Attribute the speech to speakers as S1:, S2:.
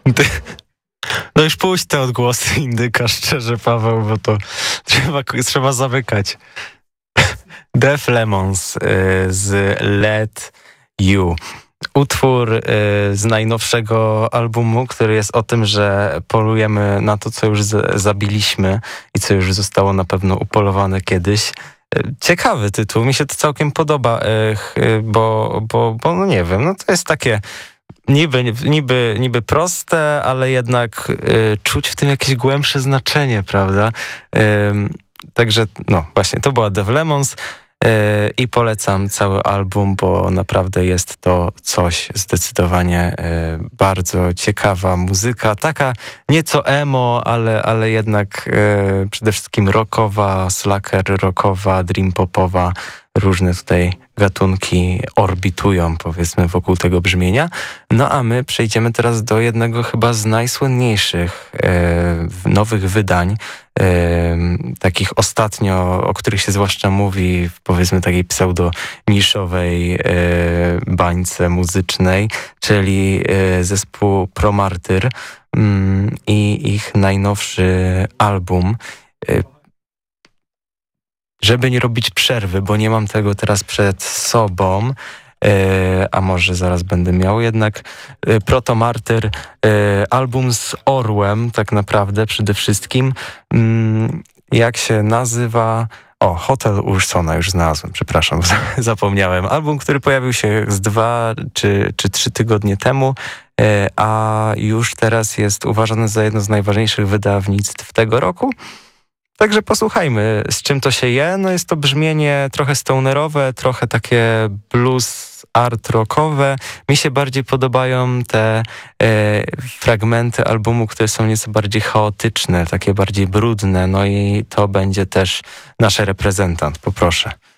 S1: No już puść te odgłosy indyka, szczerze, Paweł, bo to trzeba zamykać. Def Lemons z Let You. Utwór z najnowszego albumu, który jest o tym, że polujemy na to, co już zabiliśmy i co już zostało na pewno upolowane kiedyś. Ciekawy tytuł, mi się to całkiem podoba, bo no nie wiem, no to jest takie niby proste, ale jednak czuć w tym jakieś głębsze znaczenie, prawda? Także no właśnie, to była Def Lemons i polecam cały album, bo naprawdę jest to coś zdecydowanie bardzo ciekawa muzyka, taka nieco emo, ale jednak przede wszystkim rockowa, slacker rockowa, dream popowa, różne tutaj gatunki orbitują, powiedzmy, wokół tego brzmienia. No a my przejdziemy teraz do jednego chyba z najsłynniejszych nowych wydań, takich ostatnio, o których się zwłaszcza mówi w, powiedzmy, takiej pseudo-niszowej bańce muzycznej, czyli zespół Promartyr i ich najnowszy album. Żeby nie robić przerwy, bo nie mam tego teraz przed sobą, a może zaraz będę miał, jednak Protomartyr, album z orłem tak naprawdę przede wszystkim. Jak się nazywa? Hotel Ursona, już znalazłem, przepraszam, zapomniałem. Album, który pojawił się z 2 czy 3 tygodnie temu, a już teraz jest uważany za jedno z najważniejszych wydawnictw tego roku. Także posłuchajmy, z czym to się je. No jest to brzmienie trochę stonerowe, trochę takie blues art rockowe. Mi się bardziej podobają te fragmenty albumu, które są nieco bardziej chaotyczne, takie bardziej brudne. No i to będzie też nasz reprezentant. Poproszę.